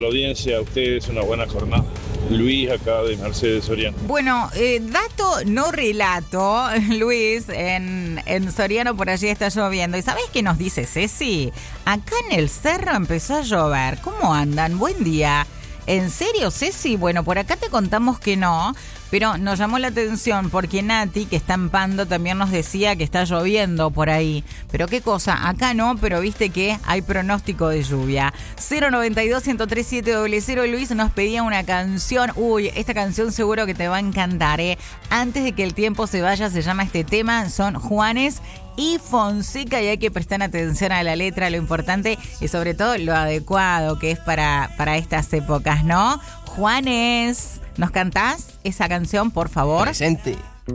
La audiencia, a ustedes una buena jornada. Luis, acá de Mercedes Soriano. Bueno, dato, no relato, Luis, en Soriano por allí está lloviendo. ¿Y sabés qué nos dice Ceci? Acá en el cerro empezó a llover. ¿Cómo andan? Buen día. ¿En serio, Ceci? Bueno, por acá te contamos que no, pero nos llamó la atención porque Nati, que está en Pando, también nos decía que está lloviendo por ahí. Pero qué cosa, acá no, pero viste que hay pronóstico de lluvia. 092-103-700. Luis nos pedía una canción. Uy, esta canción seguro que te va a encantar, ¿eh? Antes de que el tiempo se vaya, se llama este tema. Son Juanes y Fonseca y hay que prestar atención a la letra, lo importante y sobre todo lo adecuado que es para estas épocas, ¿no? Juanes, ¿nos cantás esa canción, por favor? Presente.